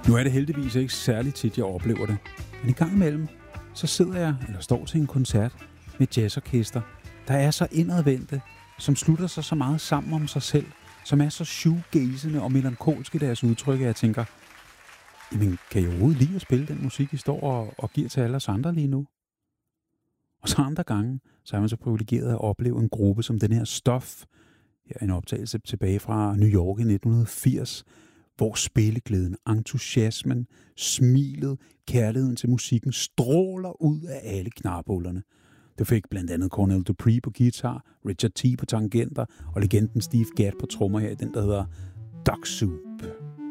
Nu er det heldigvis ikke særlig tit, jeg oplever det. Men en gang imellem, så sidder jeg eller står til en koncert med et jazzorkester, der er så indadvendte, som slutter sig så meget sammen om sig selv, som er så shoegazende og melankolske i deres udtryk, at jeg tænker, jamen, kan I overhovedet lide at spille den musik, I står og giver til alle os andre lige nu? Og så andre gange, så er man så privilegeret at opleve en gruppe som den her Stuff, her en optagelse tilbage fra New York i 1980, hvor spilleglæden, entusiasmen, smilet, kærligheden til musikken stråler ud af alle knaphullerne. Det fik blandt andet Cornell Dupree på guitar, Richard T. på tangenter og legenden Steve Gadd på trommer her i den, der hedder Duck Soup.